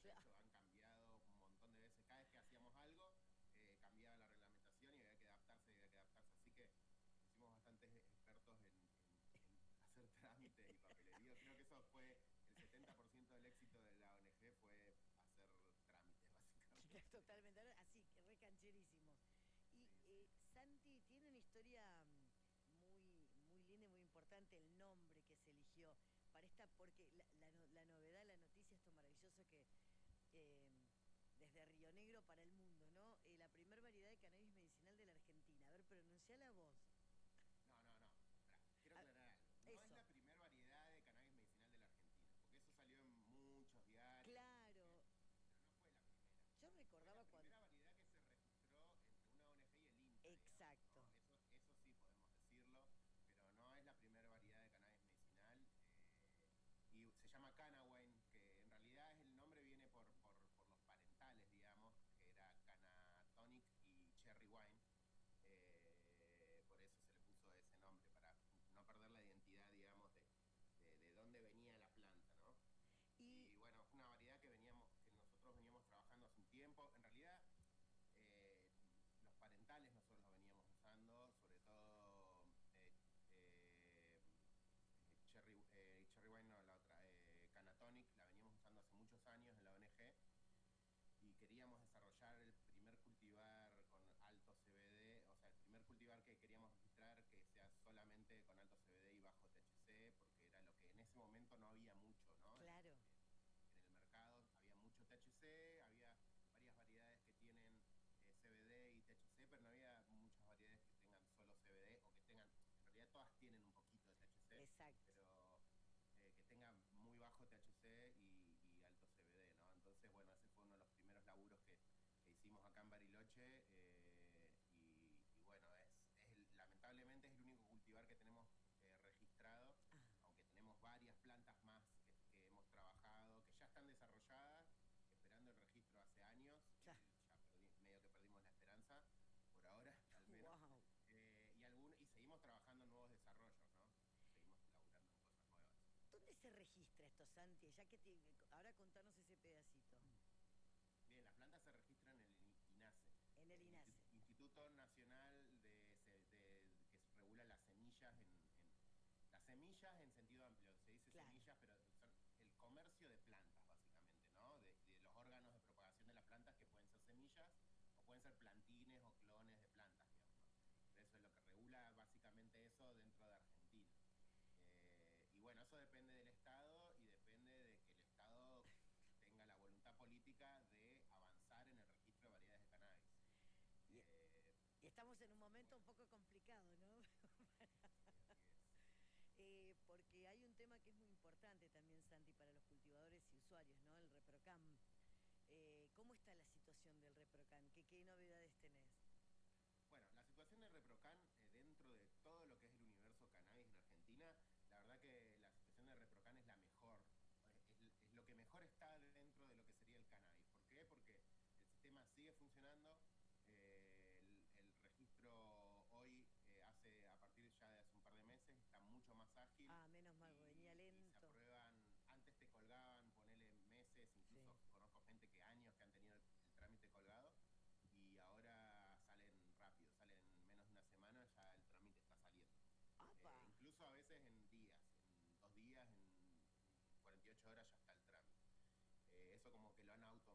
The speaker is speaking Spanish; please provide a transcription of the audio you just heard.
De Claro. hecho, han cambiado un montón de veces. Cada vez que hacíamos algo, cambiaba la reglamentación y había que adaptarse, y había que adaptarse. Así que nos hicimos bastantes expertos en hacer trámites y papelería. Creo que eso fue el 70% del éxito de la ONG, fue hacer trámites, básicamente. Totalmente, así, que recancherísimos. Y Sí, sí. Santi tiene una historia muy, muy linda y muy importante, el nombre que se eligió para esta, porque la novedad, la noticia, esto maravilloso que eh, desde Río Negro para el mundo, ¿no? La primer variedad de cannabis medicinal de la Argentina. A ver, pronunciala vos. No, no, no. Pará, quiero Ah, aclarar algo. No es eso, la primera variedad de cannabis medicinal de la Argentina, porque eso salió en muchos diarios, no sé qué, claro. pero no fue la primera. Yo Fue la recordaba cuando... primera variedad que se registró entre una ONG y el INTA, digamos, ¿no? Exacto. Eso sí podemos decirlo, pero no es la primera variedad de cannabis medicinal. Y se llama Canawine, que en realidad el nombre viene por los parentales, digamos, que era Canatonic y Cherry Wine. Por eso se le puso ese nombre, para no perder la identidad, digamos, de dónde venía la planta, ¿no? Y Y bueno, es una variedad que nosotros veníamos trabajando hace un tiempo. En realidad, eh, los parentales nosotros los veníamos usando, sobre todo Cherry Wine, no, la otra, Canatonic, la veníamos usando hace muchos años en la ONG y queríamos desarrollar el primer cultivar con alto CBD, o sea, el primer cultivar que queríamos registrar que sea solamente con alto CBD y bajo THC, porque era lo que en ese momento no había mucho, ¿no? claro. En el mercado había mucho THC, había varias variedades que tienen CBD y THC, pero no había muchas variedades que tengan solo CBD o que tengan, en realidad todas tienen un poquito de THC, Exacto. pero que tengan muy bajo THC y alto CBD, ¿no? Entonces, bueno, ese fue uno de los primeros laburos que hicimos acá en Bariloche y bueno, lamentablemente es el único cultivar que tenemos registrado, Ah, aunque tenemos varias plantas más que hemos trabajado, que ya están desarrolladas, esperando el registro hace años claro. y ya medio que perdimos la esperanza, por ahora al menos, Wow. y seguimos trabajando en nuevos desarrollos, ¿no? Seguimos laburando en cosas nuevas. ¿Dónde se registra esto, Santi? Ya que ahora contanos ese pedacito. Bien, las plantas se registran en el INASE, En que el es el INASE. Instituto Nacional que regula las semillas las semillas en sentido amplio. Se dice Claro. semillas, pero son el comercio de plantas, básicamente, ¿no? De los órganos de propagación de las plantas que pueden ser semillas o pueden ser plantines o clones de plantas, digamos, ¿no? Pero eso es lo que regula básicamente eso dentro de Argentina. Y bueno, eso depende del Estado y depende de que el Estado tenga la voluntad política de avanzar en el registro de variedades de cannabis. Y, Eh, y estamos en un Así que momento un bueno, poco complicado, ¿no? sí, así es. Porque hay un tema que es muy importante también, Santi, para los cultivadores y usuarios, ¿no? El ReproCam. ¿Cómo está la situación del ReproCam? ¿Qué novedades tenés? Bueno, la situación de ReproCan dentro de todo lo que es el universo cannabis en Argentina, la verdad que la situación de ReproCan es la mejor, es lo que mejor está dentro de lo que sería el cannabis. ¿Por qué? Porque el sistema sigue funcionando, el registro hoy, a partir ya de hace un par de meses, está mucho más ágil Ah, menos mal, porque venía y se lento. aprueban, antes te colgaban, ponele meses, Sí. incluso conozco gente que años que han tenido el trámite colgado y ahora salen rápido, salen en menos de una semana, ya el trámite está saliendo. ¡Apa! Incluso a veces en días, en 2 días, en 48 horas ya está el trámite. Eso como que lo han